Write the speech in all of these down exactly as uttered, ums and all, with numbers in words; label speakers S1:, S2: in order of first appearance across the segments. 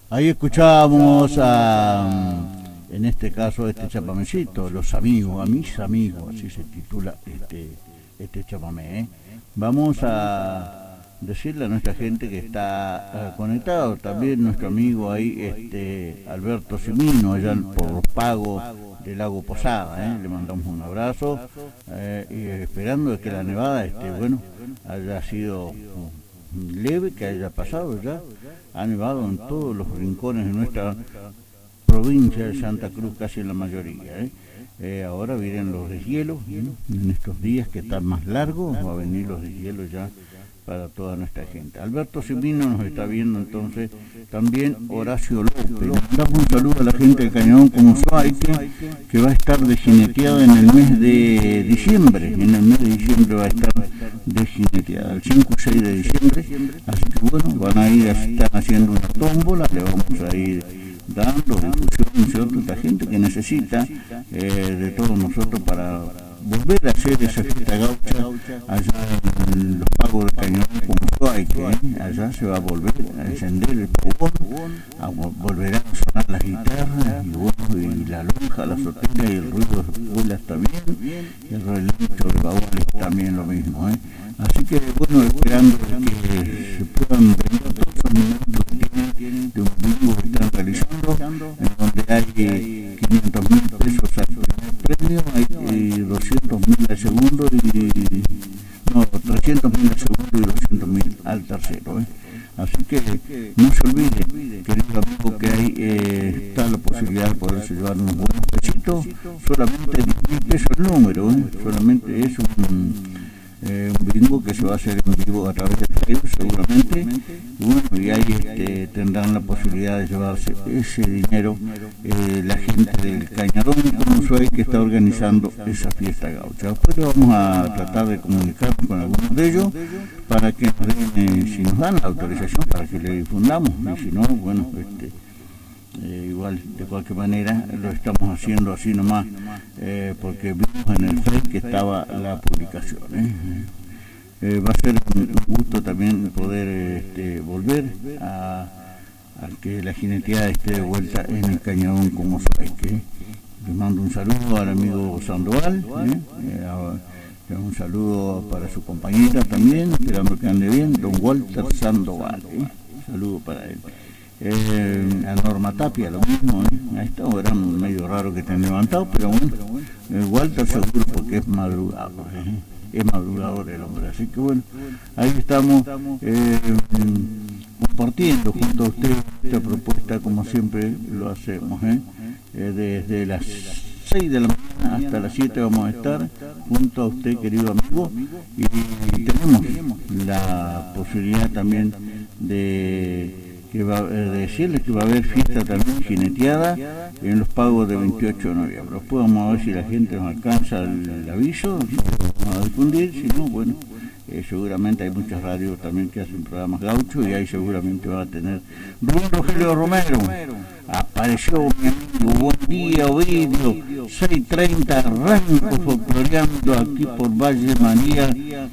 S1: Ahí escuchábamos a, en este caso, este chamamecito, Los Amigos, a mis amigos, así se titula este, este chamamé. ¿eh? Vamos a decirle a nuestra gente que está uh, conectado, también nuestro amigo ahí, este Alberto Simino, allá por los pagos del Lago Posada, ¿eh? le mandamos un abrazo, eh, y esperando que la nevada, este, bueno, haya sido leve, que haya pasado ya. Ha nevado en todos los rincones de nuestra provincia de Santa Cruz, casi en la mayoría. ¿eh? Eh, ahora vienen los deshielos, ¿no? En estos días que están más largos, va a venir los deshielos ya para toda nuestra gente. Alberto Simino nos está viendo entonces, también Horacio López. Damos un saludo a la gente de Cañadón como Suárez, que va a estar desjineteada en el mes de diciembre. En el mes de diciembre va a estar desjineteada, el cinco y seis de diciembre. Así que bueno, van a ir, están haciendo una tómbola, le vamos a ir dando difusión, ¿cierto? Esta gente que necesita eh, de todos nosotros para volver a hacer esa fiesta gaucha allá en los pagos de Cañón como hay que ¿eh? allá se va a volver a encender el fogón, a volverán a sonar las guitarras y, bueno, y la lonja, la sotera y el ruido de bolas también, y el relincho de baúles también lo mismo. ¿eh? Así que bueno, esperando que se puedan venir todos esos minutos que tienen de un bingo que están realizando, en donde hay quinientos mil pesos al primer premio, hay doscientos mil al segundo y no, trescientos mil al segundo y doscientos mil al tercero. ¿eh? Así que no se olvide, querido amigo, que ahí eh, está la posibilidad de poderse llevar unos buenos pesitos, solamente diez mil pesos el número, ¿eh? solamente es un Eh, un bingo que se va a hacer en vivo a través del Facebook seguramente, y bueno, y ahí este, tendrán la posibilidad de llevarse ese dinero eh, la gente del Cañadón como soy que está organizando esa fiesta gaucha. Después vamos a tratar de comunicarnos con algunos de ellos para que nos den, eh, si nos dan la autorización para que le difundamos, y si no, bueno, este Eh, igual de cualquier manera lo estamos haciendo así nomás, eh, porque vimos en el Facebook que estaba la publicación. ¿eh? Eh, va a ser un, un gusto también poder este, volver a, a que la jineteada esté de vuelta en el Cañadón como soy. que Les mando un saludo al amigo Sandoval, ¿eh? Eh, a, un saludo para su compañera también, esperando que ande bien, don Walter Sandoval. ¿eh? Un saludo para él. Eh, a Norma Tapia lo mismo, ¿eh? a esta hora medio raro que estén levantados, pero bueno, eh, Walter seguro porque es madrugador, ¿eh? es madrugador el hombre, así que bueno, ahí estamos eh, compartiendo junto a usted esta propuesta como siempre lo hacemos, ¿eh? Eh, desde las seis de la mañana hasta las siete vamos a estar junto a usted, querido amigo, y, y tenemos la posibilidad también de que va, eh, decirles que va a haber fiesta también jineteada en los pagos de veintiocho de noviembre. Después vamos a ver si la gente nos alcanza el, el aviso, si lo vamos a difundir, si no, bueno, eh, seguramente hay muchas radios también que hacen programas gauchos y ahí seguramente va a tener Rubén Rogelio Romero. Apareció mi amigo, buen día Ovidio, seis treinta, arranco folcloreando aquí por Valle María,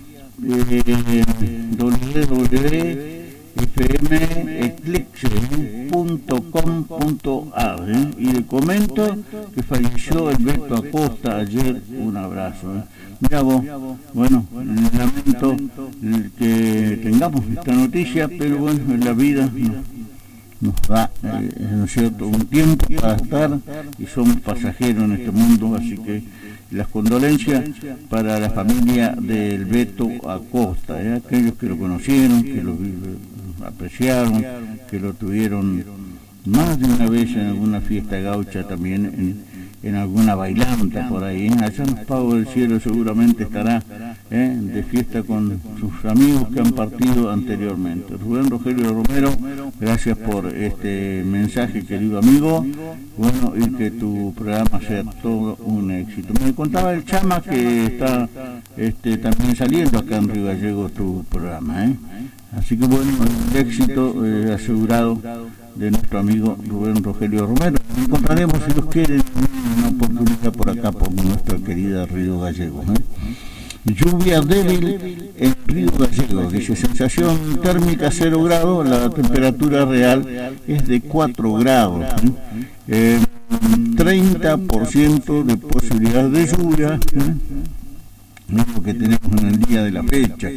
S1: eh, w w w f m eclipse punto com punto a r ¿eh? y le comento que falleció el Beto Acosta ayer. Un abrazo. ¿eh? Mira vos, bueno, lamento que tengamos esta noticia, pero bueno, en la vida nos, nos da, eh, ¿no es cierto?, un tiempo para estar y somos pasajeros en este mundo, así que las condolencias para la familia del Beto Acosta, ¿eh? aquellos que lo conocieron, que lo apreciaron, que lo tuvieron más de una vez en alguna fiesta gaucha también, en, en alguna bailanta por ahí. ¿eh? Allá en los pagos del cielo seguramente estará ¿eh? de fiesta con sus amigos que han partido anteriormente. Rubén Rogelio Romero, gracias por este mensaje, querido amigo. Bueno, y que tu programa sea todo un éxito. Me contaba el Chama que está este, también saliendo acá en Río Gallegos tu programa, ¿eh? Así que bueno, el éxito eh, asegurado de nuestro amigo Rubén Rogelio Romero. Nos encontraremos, si Dios quiere, una oportunidad por acá, por nuestra querida Río Gallegos. ¿eh? Lluvia débil en Río Gallegos, dice sensación térmica cero grados, la temperatura real es de cuatro grados. ¿eh? Eh, treinta por ciento de posibilidad de lluvia, ¿eh? Es lo que tenemos en el día de la fecha.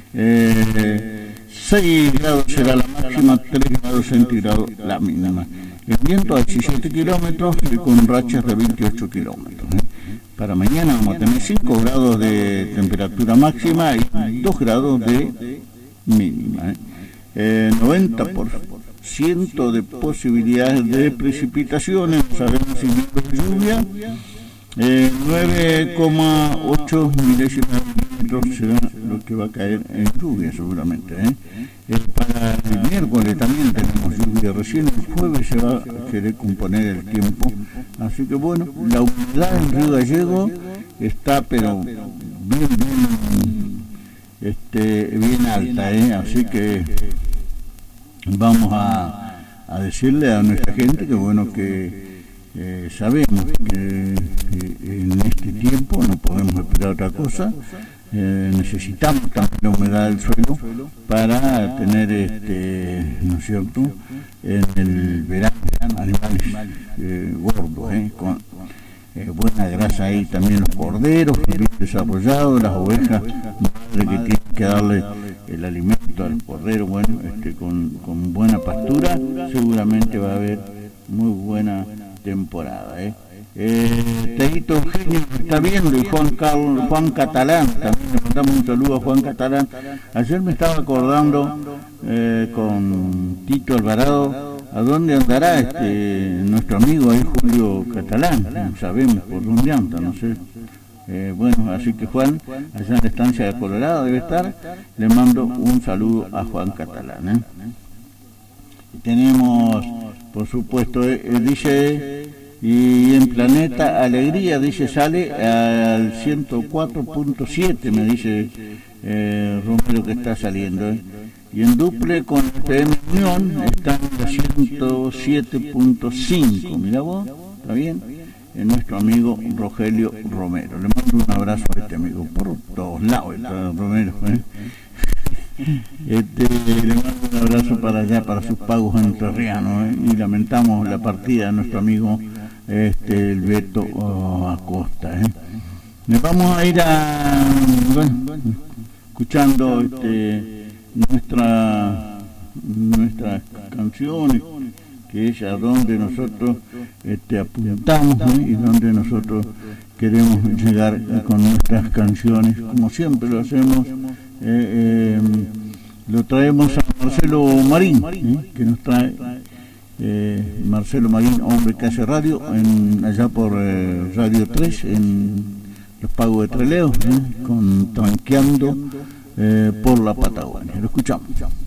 S1: Eh, seis grados será la máxima, tres grados centígrados la mínima. El viento a diecisiete kilómetros y con rachas de veintiocho kilómetros. ¿eh? Para mañana vamos a tener cinco grados de temperatura máxima y dos grados de mínima. ¿eh? Eh, noventa por ciento de posibilidades de precipitaciones, no sabemos si de lluvia. Eh, nueve coma ocho milésimas de milímetros será lo que va a caer en lluvia seguramente. ¿eh? Eh, para el miércoles también tenemos lluvia, recién el jueves se va a querer componer el tiempo, así que bueno, la humedad en Río Gallego está pero bien, bien, este, bien alta, ¿eh? Así que vamos a, a decirle a nuestra gente que bueno que Eh, sabemos que eh, en este tiempo no podemos esperar otra cosa, eh, necesitamos también la humedad del suelo para tener, este, ¿no es cierto?, en el verano animales eh, gordos, eh, con eh, buena grasa ahí, también los corderos bien desarrollados, las ovejas madre que tienen que darle el alimento al cordero, bueno, este, con, con buena pastura, seguramente va a haber muy buena temporada. ¿eh? Eh, Teito Eugenio está viendo, y Juan, Carlos, Juan Catalán, también le mandamos un saludo a Juan Catalán. Ayer me estaba acordando eh, con Tito Alvarado a dónde andará este nuestro amigo ahí Julio Catalán, no sabemos por dónde anda, no sé. Eh, bueno, así que Juan, allá en la estancia de Colorado debe estar, le mando un saludo a Juan Catalán. ¿eh? Y tenemos, por supuesto, eh, dice, y en Planeta Alegría, dice, sale al ciento cuatro punto siete, me dice eh, Romero que está saliendo. ¿eh? Y en duple con P M Unión está en ciento siete punto cinco, mira vos, ¿está bien? Es nuestro amigo Rogelio Romero. Le mando un abrazo a este amigo, por todos lados está Romero. ¿eh? Este, le mando un abrazo para allá, para sus pagos entrerrianos, ¿eh? Y lamentamos la partida de nuestro amigo este, el Beto oh, Acosta. ¿eh? Nos vamos a ir a, bueno, escuchando este, nuestra, nuestras canciones, que es a donde nosotros este, apuntamos, ¿no? Y donde nosotros queremos llegar con nuestras canciones, como siempre lo hacemos. Eh, eh, lo traemos a Marcelo Marín, ¿eh? que nos trae eh, Marcelo Marín, hombre que hace radio, en, allá por eh, Radio tres, en los Pagos de Trelew, ¿eh? con Tranqueando eh, por la Patagonia. Lo escuchamos.